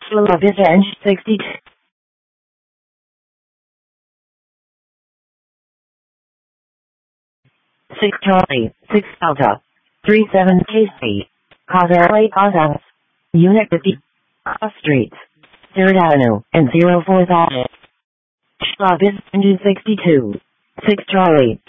Schlabizenge 62. 6 Charlie, 6 Delta, 37 KC, Causeway Causa, Unit 50, Cross Streets, 3rd Avenue, and 04th Avenue. Schlabizenge 62. 6 Charlie,